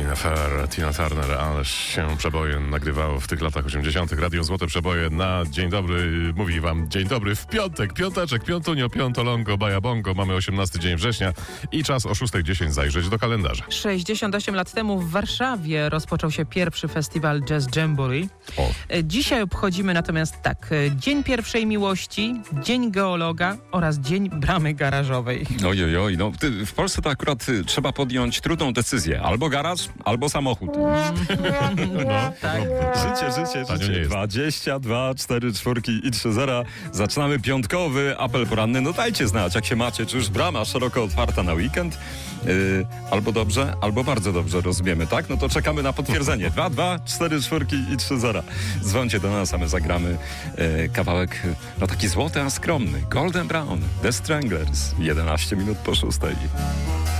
Affair, Tina Turner, ależ się przeboje nagrywało w tych latach 80. Radio Złote Przeboje na dzień dobry, mówi wam dzień dobry w piątek, piąteczek, piątunio, piątolongo, bajabongo, mamy 18 dzień września i czas o 6:10 zajrzeć do kalendarza. 68 lat temu w Warszawie rozpoczął się pierwszy festiwal Jazz Jamboree. Dzisiaj obchodzimy natomiast Dzień Pierwszej Miłości, Dzień Geologa oraz Dzień Bramy Garażowej. Ojojoj, no w Polsce to akurat trzeba podjąć trudną decyzję. Albo garaż, albo samochód. Tak. Życie. 22, 4, 4 i 3 zera. Zaczynamy piątkowy apel poranny. No dajcie znać, jak się macie. Czy już brama szeroko otwarta na weekend? Albo dobrze, albo bardzo dobrze, rozumiemy, tak? No to czekamy na potwierdzenie. 2, 4, 4 i 3 zera. Dzwońcie do nas, a my zagramy kawałek, no taki złoty, a skromny. Golden Brown, The Stranglers. 11 minut po 6.